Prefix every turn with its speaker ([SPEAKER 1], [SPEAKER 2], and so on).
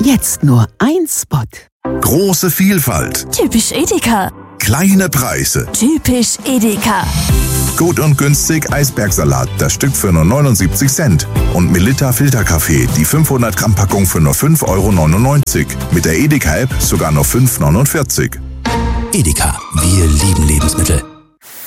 [SPEAKER 1] Jetzt nur ein Spot.
[SPEAKER 2] Große Vielfalt.
[SPEAKER 3] Typisch Edeka.
[SPEAKER 2] Kleine Preise.
[SPEAKER 3] Typisch Edeka.
[SPEAKER 2] Gut und günstig Eisbergsalat, das Stück für nur 79 Cent. Und Melitta Filterkaffee, die 500 Gramm Packung für nur 5,99 €. Mit der Edeka-App sogar nur 5,49 €.
[SPEAKER 4] Edeka, wir lieben Lebensmittel.